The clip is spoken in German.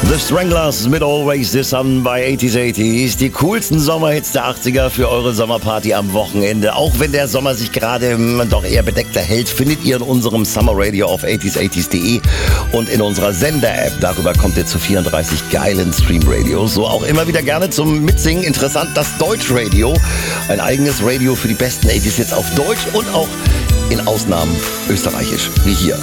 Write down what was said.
The Stranglers mit Always the Sun bei 80s. Die coolsten Sommerhits der 80er für eure Sommerparty am Wochenende. Auch wenn der Sommer sich gerade doch eher bedeckter hält, findet ihr in unserem Summer Radio auf 80s80s.de und in unserer Sender-App. Darüber kommt ihr zu 34 geilen Stream-Radios. So auch immer wieder gerne zum Mitsingen. Interessant, das Deutsch-Radio. Ein eigenes Radio für die besten 80s-Hits auf Deutsch und auch in Ausnahmen österreichisch, wie hier.